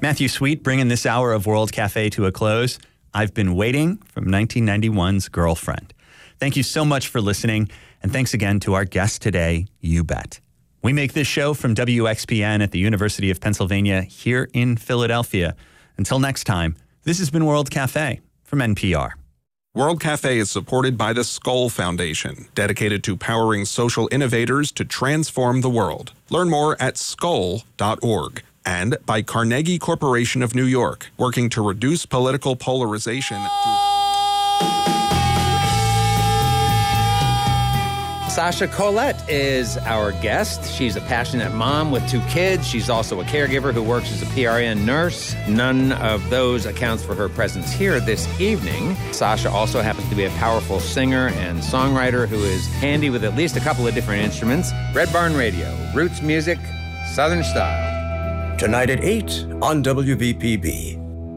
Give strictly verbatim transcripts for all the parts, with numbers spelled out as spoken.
Matthew Sweet bringing this hour of World Cafe to a close. I've Been Waiting from nineteen ninety-one's Girlfriend. Thank you so much for listening, and thanks again to our guest today, You Bet. We make this show from W X P N at the University of Pennsylvania here in Philadelphia. Until next time, this has been World Cafe from N P R. World Cafe is supported by the Skoll Foundation, dedicated to powering social innovators to transform the world. Learn more at skoll dot org. And by Carnegie Corporation of New York, working to reduce political polarization through... Sasha Collette is our guest. She's a passionate mom with two kids. She's also a caregiver who works as a P R N nurse. None of those accounts for her presence here this evening. Sasha also happens to be a powerful singer and songwriter who is handy with at least a couple of different instruments. Red Barn Radio, roots music, Southern style. Tonight at eight on W V P B.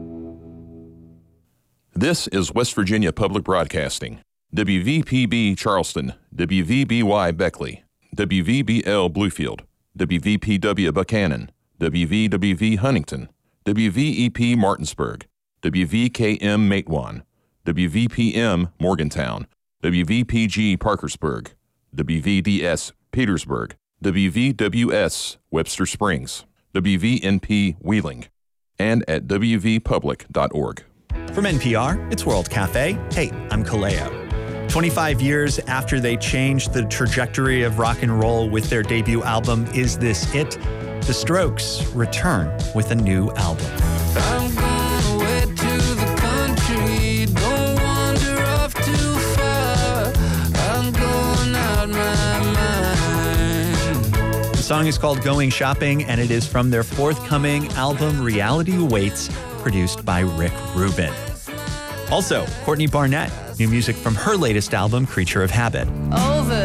This is West Virginia Public Broadcasting. W V P B Charleston, W V B Y Beckley, W V B L Bluefield, W V P W Buchanan, W V W V Huntington, W V E P Martinsburg, W V K M Matewan, W V P M Morgantown, W V P G Parkersburg, W V D S Petersburg, W V W S Webster Springs, W V N P Wheeling, and at w v public dot org. From N P R, it's World Cafe. Hey, I'm Kaleo. twenty-five years after they changed the trajectory of rock and roll with their debut album, Is This It?, The Strokes return with a new album. I'm going away to the country, don't wander off too far, I'm going out my mind. The song is called Going Shopping, and it is from their forthcoming album, Reality Waits, produced by Rick Rubin. Also, Courtney Barnett, new music from her latest album, Creature of Habit. Over